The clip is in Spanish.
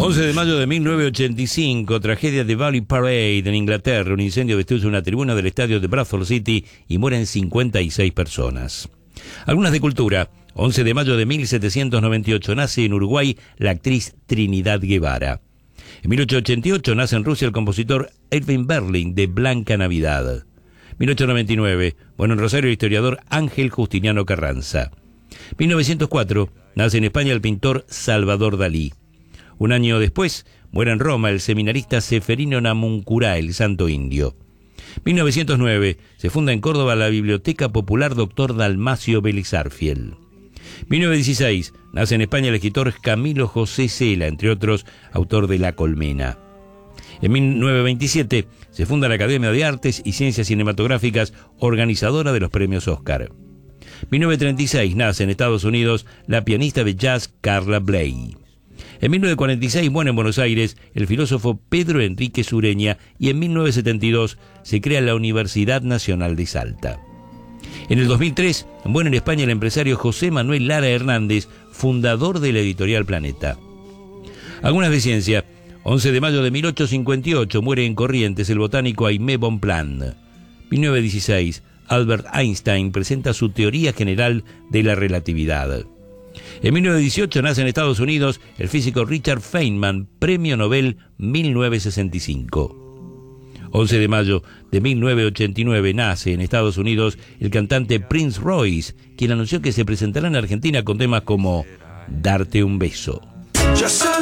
11 de mayo de 1985, tragedia de Valley Parade en Inglaterra. Un incendio destruye una tribuna del estadio de Bradford City y mueren 56 personas. Algunas de cultura. 11 de mayo de 1798 nace en Uruguay la actriz Trinidad Guevara. En 1888 nace en Rusia el compositor Edwin Berling de Blanca Navidad. 1899, bueno, en Rosario el historiador Ángel Justiniano Carranza. 1904, nace en España el pintor Salvador Dalí. Un año después, muere en Roma el seminarista Ceferino Namuncurá, el santo indio. 1909, se funda en Córdoba la Biblioteca Popular Dr. Dalmacio Belizarfiel. 1916, nace en España el escritor Camilo José Cela, entre otros, autor de La Colmena. En 1927, se funda la Academia de Artes y Ciencias Cinematográficas, organizadora de los premios Oscar. 1936, nace en Estados Unidos la pianista de jazz Carla Bley. En 1946 muere en Buenos Aires el filósofo Pedro Enrique Sureña y en 1972 se crea la Universidad Nacional de Salta. En el 2003 muere en España el empresario José Manuel Lara Hernández, fundador de la editorial Planeta. Algunas de ciencia. 11 de mayo de 1858 muere en Corrientes el botánico Aimé Bonpland. 1916 Albert Einstein presenta su teoría general de la relatividad. En 1918 nace en Estados Unidos el físico Richard Feynman, Premio Nobel 1965. 11 de mayo de 1989 nace en Estados Unidos el cantante Prince Royce, quien anunció que se presentará en Argentina con temas como Darte un beso.